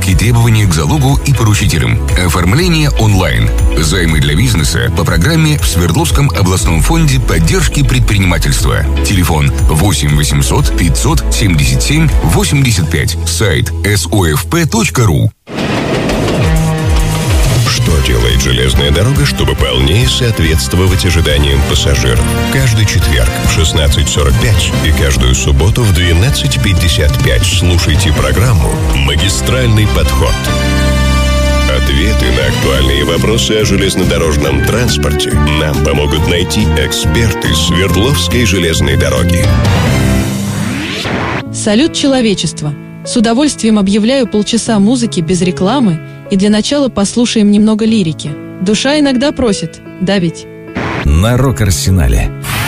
Высокие требования к залогу и поручителям. Оформление онлайн. Займы для бизнеса по программе в Свердловском областном фонде поддержки предпринимательства. Телефон 8 800 577 85. Сайт sofp.ru. Что делает железная дорога, чтобы полнее соответствовать ожиданиям пассажиров? Каждый четверг в 16:45 и каждую субботу в 12:55 слушайте программу «Магистральный подход». Ответы на актуальные вопросы о железнодорожном транспорте нам помогут найти эксперты Свердловской железной дороги. Салют, человечество! С удовольствием объявляю полчаса музыки без рекламы, и для начала послушаем немного лирики. Душа иногда просит, да ведь? На Рок-Арсенале.